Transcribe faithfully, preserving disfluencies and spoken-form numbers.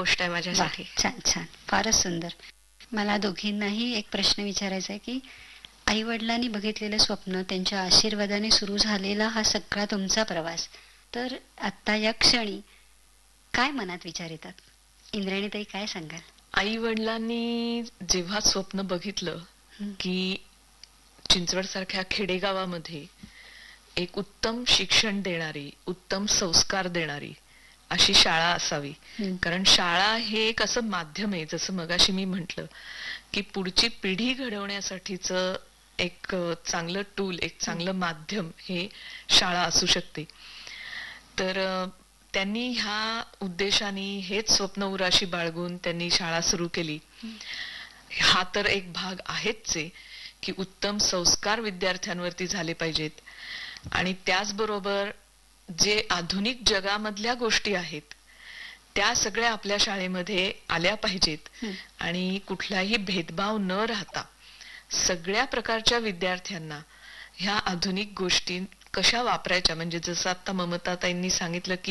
गोष्ट आहे माझ्यासाठी. छान छान, फारच सुंदर. मला दोघींनाही एक प्रश्न विचारायचा आहे की आई वडिलांनी बघितलेलं स्वप्न, त्यांच्या आशीर्वादाने सुरू झालेला हा सगळा तुमचा प्रवास, तर आता या क्षणी काय मनात विचार येतात? इंद्रायणी ताई, काय सांगाल? आई वडिलांनी जेव्हा स्वप्न बघितलं की चिंचवड सारख्या खेडेगावामध्ये एक उत्तम शिक्षण देणारी, उत्तम संस्कार देणारी अशी शाळा असावी, कारण शाळा हे एक असं माध्यम आहे, जसं मगाशी मी म्हंटल की पुढची पिढी घडवण्यासाठीच एक चांगलं टूल, एक चांगलं माध्यम हे शाळा असू शकते. तर त्यांनी ह्या उद्देशाने, हेच स्वप्न उराशी बाळगून त्यांनी शाळा सुरू केली. हा तर एक भाग आहेच आहे की उत्तम संस्कार विद्यार्थ्यांवरती झाले पाहिजेत, आणि त्याचबरोबर जे आधुनिक जगामधल्या गोष्टी आहेत त्या सगळ्या आपल्या शाळेमध्ये आल्या पाहिजेत, आणि कुठलाही भेदभाव न राहता सगळ्या प्रकारच्या विद्यार्थ्यांना ह्या आधुनिक गोष्टी कशा वापरायच्या, म्हणजे जसं आता ममताताईंनी सांगितलं की